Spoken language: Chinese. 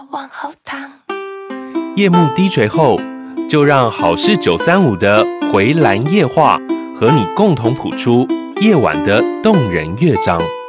往后躺。 夜幕低垂后，就让好事935的回蓝夜话和你共同谱出夜晚的动人乐章。